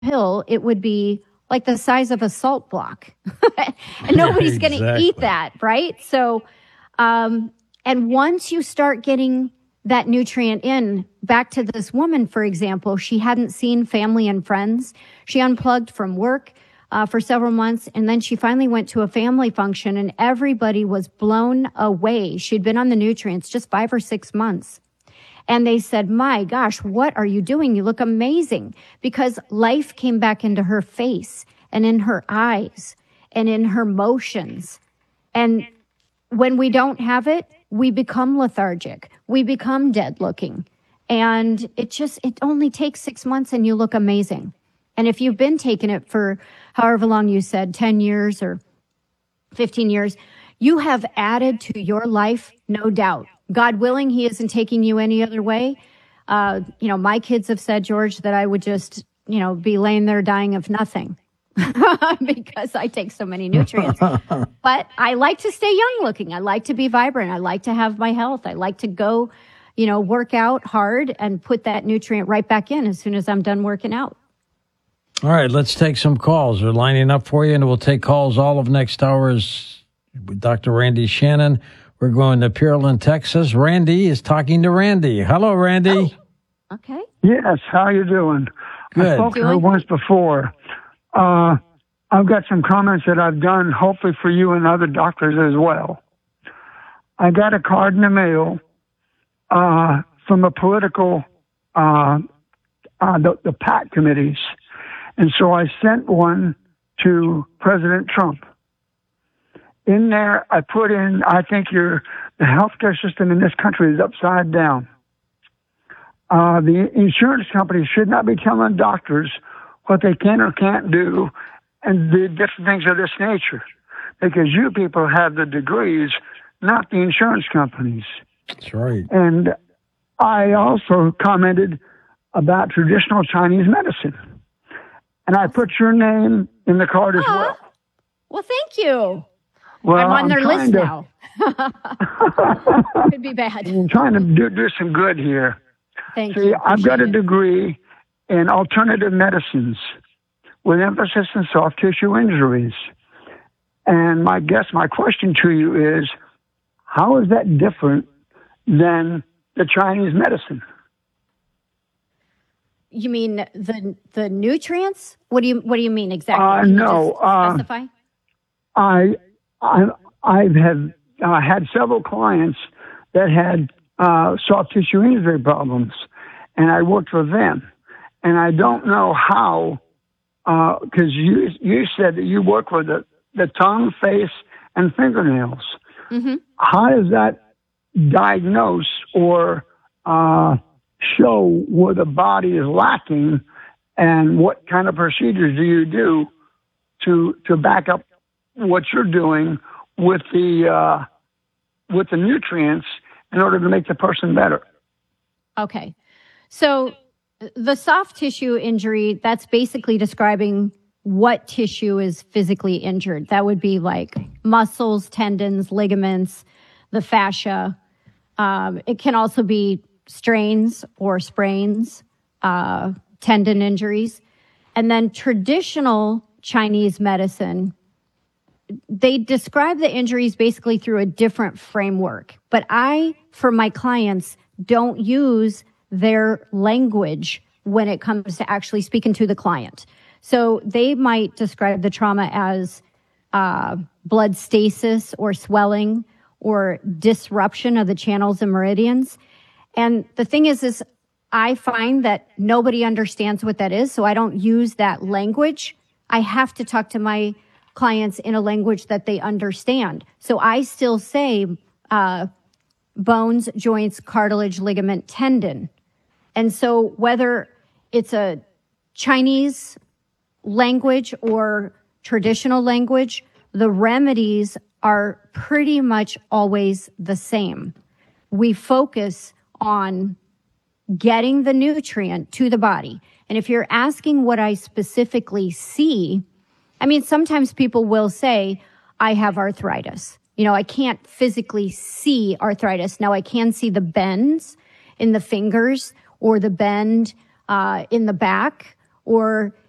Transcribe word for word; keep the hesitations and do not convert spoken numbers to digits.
pill, it would be like the size of a salt block. And nobody's Exactly. going to eat that, right? So, um, and once you start getting that nutrient in, back to this woman, for example, she hadn't seen family and friends. She unplugged from work uh, for several months, and then she finally went to a family function, and everybody was blown away. She'd been on the nutrients just five or six months. And they said, my gosh, what are you doing? You look amazing. Because life came back into her face and in her eyes and in her motions. And when we don't have it, we become lethargic. We become dead looking. And it just, it only takes six months and you look amazing. And if you've been taking it for however long you said, ten years or fifteen years, you have added to your life, no doubt. God willing, he isn't taking you any other way. Uh, you know, my kids have said, George, that I would just, you know, be laying there dying of nothing because I take so many nutrients. But I like to stay young looking. I like to be vibrant. I like to have my health. I like to go, you know, work out hard and put that nutrient right back in as soon as I'm done working out. All right, let's take some calls. They're lining up for you, and we'll take calls all of next hour's with Doctor Randy Shannon. We're going to Pearland, Texas. Randy is talking to Randy. Hello, Randy. Oh, okay. Yes, how you doing? Good. I spoke to her Doing once before. Uh, I've got some comments that I've done, hopefully for you and other doctors as well. I got a card in the mail uh, from a political, uh, uh, the, the PAC committees. And so I sent one to President Trump. In there, I put in, I think your the healthcare system in this country is upside down. Uh, the insurance companies should not be telling doctors what they can or can't do and the different things of this nature, because you people have the degrees, not the insurance companies. That's right. And I also commented about traditional Chinese medicine. And I put your name in the card as Aw. well. Well, thank you. Well, I'm on their trying list to- now. Could be bad. I'm trying to do, do some good here. Thank See, you. I've got a Appreciate it. degree in alternative medicines with emphasis in soft tissue injuries. And my guess, my question to you is, how is that different than the Chinese medicine? You mean the the nutrients? What do you What do you mean exactly? Uh, Can you no, just uh, specify. I, I, I have uh, had several clients that had uh, soft tissue injury problems, and I worked with them. And I don't know how, because uh, you you said that you work with the, the tongue, face, and fingernails. Mm-hmm. How does that diagnose or uh, show where the body is lacking, and what kind of procedures do you do to to back up what you're doing with the uh, with the nutrients in order to make the person better? Okay. So the soft tissue injury, that's basically describing what tissue is physically injured. That would be like muscles, tendons, ligaments, the fascia. Um, it can also be strains or sprains, uh, tendon injuries. And then traditional Chinese medicine, they describe the injuries basically through a different framework. But I, for my clients, don't use their language when it comes to actually speaking to the client. So they might describe the trauma as uh, blood stasis or swelling or disruption of the channels and meridians. And the thing is, is I find that nobody understands what that is, so I don't use that language. I have to talk to my clients in a language that they understand. So I still say uh, bones, joints, cartilage, ligament, tendon. And so whether it's a Chinese language or traditional language, the remedies are pretty much always the same. We focus on getting the nutrient to the body. And if you're asking what I specifically see, I mean, sometimes people will say, I have arthritis. You know, I can't physically see arthritis. Now I can see the bends in the fingers or the bend uh, in the back, or